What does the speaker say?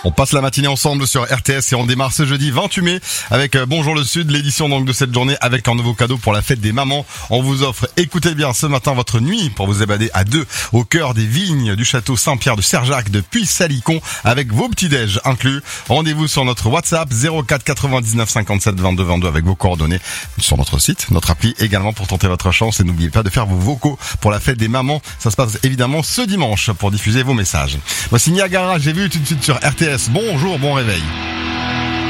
On passe la matinée ensemble sur RTS et on démarre ce jeudi 28 mai avec Bonjour le Sud, l'édition donc de cette journée avec un nouveau cadeau pour la fête des mamans. On vous offre, écoutez bien, ce matin votre nuit pour vous évader à deux au cœur des vignes du château Saint-Pierre de Serjac de Puy-Salicon avec vos petits-déj inclus. Rendez-vous sur notre WhatsApp 04 99 57 22 22 avec vos coordonnées sur notre site, notre appli également pour tenter votre chance et n'oubliez pas de faire vos vocaux pour la fête des mamans. Ça se passe évidemment ce dimanche pour diffuser vos messages. Voici Niagara, j'ai vu tout de suite sur RTS. Bonjour, bon réveil.